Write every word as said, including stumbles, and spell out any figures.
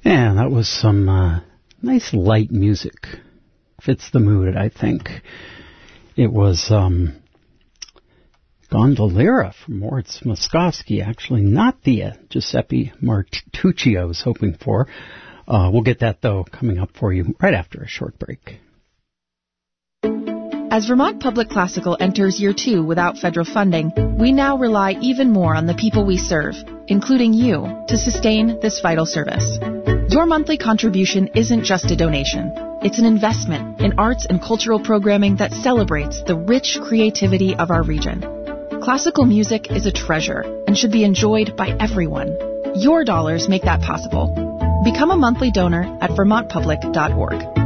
Yeah, that was some uh, nice light music. Fits the mood, I think. It was um, Gondolera from Moritz Moskowski, actually, not the uh, Giuseppe Martucci I was hoping for. Uh, we'll get that, though, coming up for you right after a short break. As Vermont Public Classical enters year two without federal funding, we now rely even more on the people we serve, including you, to sustain this vital service. Your monthly contribution isn't just a donation. It's an investment in arts and cultural programming that celebrates the rich creativity of our region. Classical music is a treasure and should be enjoyed by everyone. Your dollars make that possible. Become a monthly donor at vermont public dot org.